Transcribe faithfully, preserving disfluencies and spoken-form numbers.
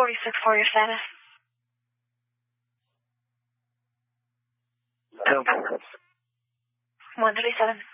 forty-six for your status. ten four. one thirty-seven.